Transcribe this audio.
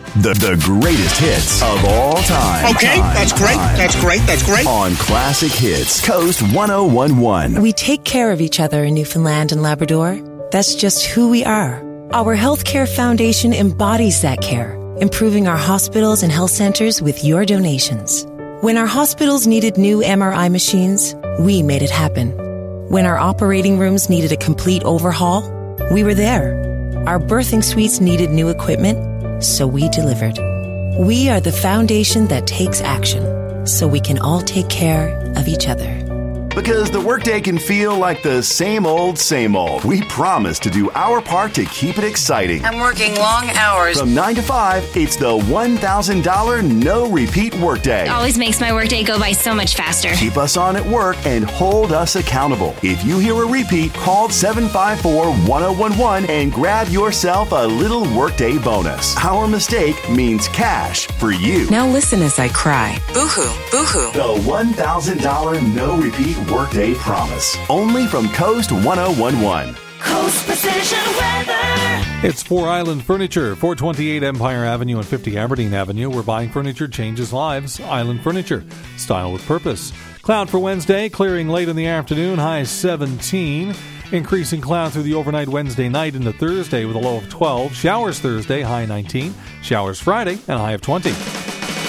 The greatest hits of all time. Okay, that's great. On Classic Hits, Coast 1011. We take care of each other in Newfoundland and Labrador. That's just who we are. Our healthcare foundation embodies that care, improving our hospitals and health centers with your donations. When our hospitals needed new MRI machines, we made it happen. When our operating rooms needed a complete overhaul, we were there. Our birthing suites needed new equipment, so we delivered. We are the foundation that takes action, so we can all take care of each other. Because the workday can feel like the same old, we promise to do our part to keep it exciting. I'm working long hours. From 9 to 5, it's the $1,000 no-repeat workday. Always makes my workday go by so much faster. Keep us on at work and hold us accountable. If you hear a repeat, call 754-1011 and grab yourself a little workday bonus. Our mistake means cash for you. Now listen as I cry. Boo-hoo, boo-hoo. The $1,000 no-repeat workday promise. Only from Coast 1011. Coast Precision Weather. It's Four Island Furniture, 428 Empire Avenue and 50 Aberdeen Avenue, where buying furniture changes lives. Island Furniture, style with purpose. Cloud for Wednesday, clearing late in the afternoon, high 17. Increasing cloud through the overnight Wednesday night into Thursday with a low of 12. Showers Thursday, high 19. Showers Friday, and a high of 20.